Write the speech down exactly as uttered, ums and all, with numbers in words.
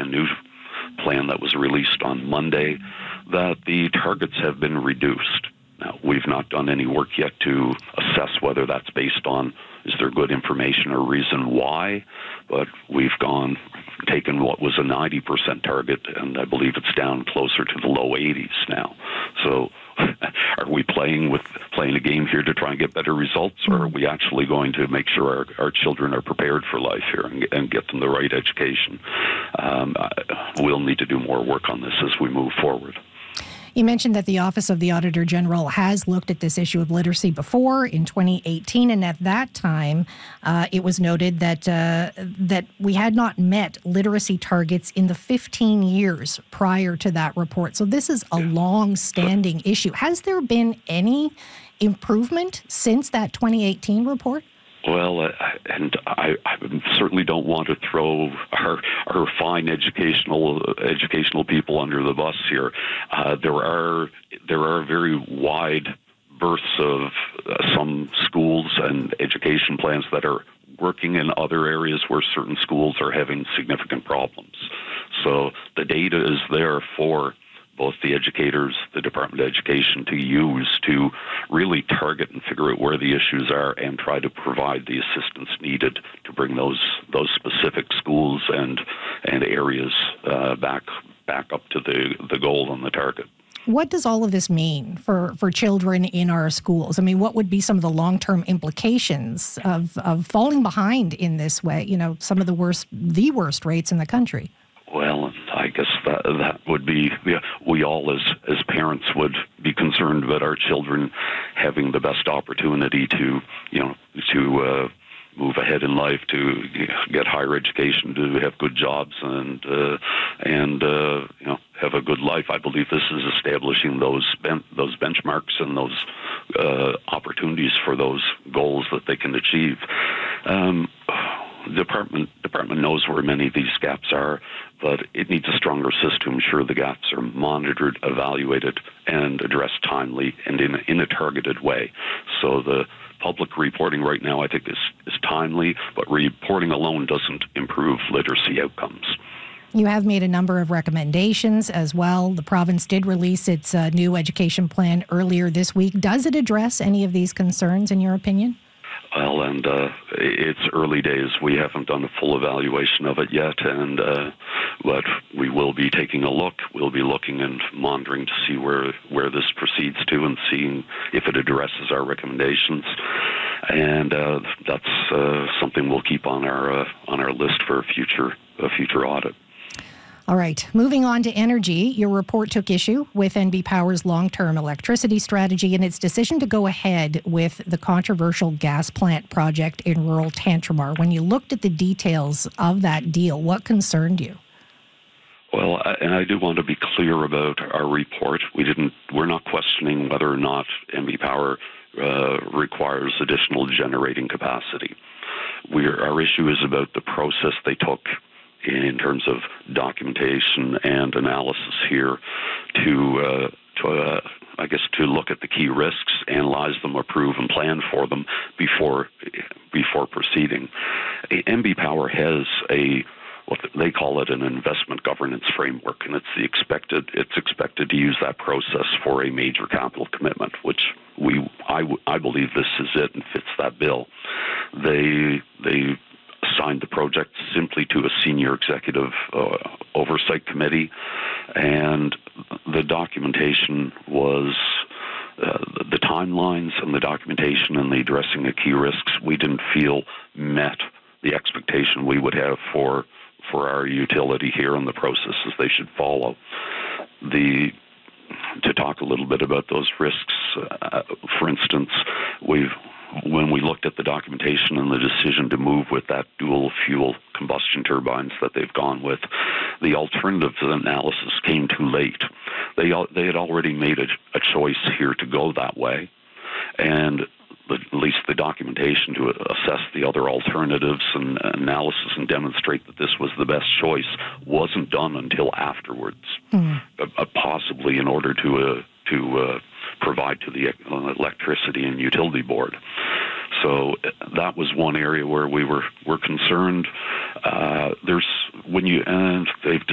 brand new plan that was released on Monday, that the targets have been reduced. Now, we've not done any work yet to assess whether that's based on, is there good information or reason why, but we've gone, taken what was a ninety percent target, and I believe it's down closer to the low eighties now. So are we playing with playing a game here to try and get better results, or are we actually going to make sure our, our children are prepared for life here and, and get them the right education? Um, we'll need to do more work on this as we move forward. You mentioned that the Office of the Auditor General has looked at this issue of literacy before in twenty eighteen, and at that time, uh, it was noted that uh, that we had not met literacy targets in the fifteen years prior to that report. So this is a long-standing issue. Has there been any improvement since that twenty eighteen report? Well, uh, and I, I certainly don't want to throw our our fine educational educational people under the bus here. Uh, there are there are very wide berths of uh, some schools and education plans that are working in other areas where certain schools are having significant problems. So the data is there for both the educators, the Department of Education to use to really target and figure out where the issues are and try to provide the assistance needed to bring those those specific schools and and areas uh, back back up to the, the goal and the target. What does all of this mean for, for children in our schools? I mean, what would be some of the long-term implications of, of falling behind in this way? You know, some of the worst, the worst rates in the country. Well, I guess that that would be, yeah, we all as, as parents would be concerned about our children having the best opportunity to, you know, to uh, move ahead in life, to get higher education, to have good jobs, and uh, and uh, you know, have a good life. I believe this is establishing those ben- those benchmarks and those uh, opportunities for those goals that they can achieve. Um, The department department knows where many of these gaps are, but it needs a stronger system to ensure the gaps are monitored, evaluated, and addressed timely and in a, in a targeted way. So the public reporting right now, I think, is, is timely, but reporting alone doesn't improve literacy outcomes. You have made a number of recommendations as well. The province did release its uh, new education plan earlier this week. Does it address any of these concerns, in your opinion? Well, and uh, it's early days. We haven't done a full evaluation of it yet, and uh, but we will be taking a look. We'll be looking and monitoring to see where, where this proceeds to and seeing if it addresses our recommendations. And uh, that's uh, something we'll keep on our uh, on our list for a future a future audit. All right. Moving on to energy, your report took issue with N B Power's long-term electricity strategy and its decision to go ahead with the controversial gas plant project in rural Tantramar. When you looked at the details of that deal, what concerned you? Well, and I do want to be clear about our report. We didn't. We're not questioning whether or not N B Power uh, requires additional generating capacity. We're, our issue is about the process they took in terms of documentation and analysis here to, uh, to uh, I guess, to look at the key risks, analyze them, approve, and plan for them before before proceeding. N B Power has a what they call it an investment governance framework, and it's the expected it's expected to use that process for a major capital commitment, which we I, I believe this is it and fits that bill. They they. assigned the project simply to a senior executive uh, oversight committee, and the documentation was uh, the timelines and the documentation and the addressing the key risks we didn't feel met the expectation we would have for for our utility here and the processes they should follow. The to talk a little bit about those risks, uh, for instance, we've when we looked at the documentation and the decision to move with that dual fuel combustion turbines that they've gone with, the alternative analysis came too late. They they had already made a, a choice here to go that way, and the, at least the documentation to assess the other alternatives and analysis and demonstrate that this was the best choice wasn't done until afterwards, mm. uh, possibly in order to uh, to uh, provide to the electricity and utility board. So that was one area where we were were concerned. Uh, there's when you and they've